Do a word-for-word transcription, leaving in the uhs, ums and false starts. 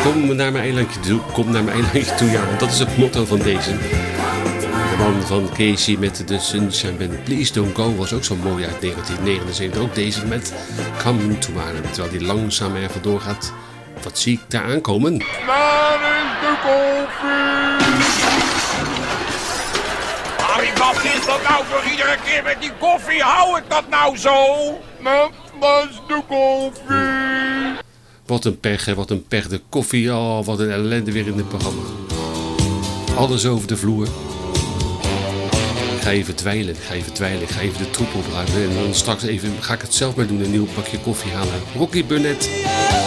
Kom naar mijn eilandje toe, kom naar mijn eilandje toe, ja, want dat is het motto van deze. De man van Casey met de Sunshine Band, Please Don't Go, was ook zo mooi uit negentien negenenzeventig. Ook deze met Come To Mine, terwijl die langzaam er vandoor gaat. Wat zie ik daar aankomen? Waar is de koffie? Harry, wat is dat nou voor iedere keer met die koffie? Hou ik dat nou zo? Nou, waar is de koffie? Wat een pech, hè, wat een pech. De koffie, oh, wat een ellende weer in dit programma. Alles over de vloer. Ik ga even dweilen, ik ga even dweilen, ik ga even de troep opruimen. En dan straks even, ga ik het zelf maar doen, een nieuw pakje koffie halen. Rocky Burnett.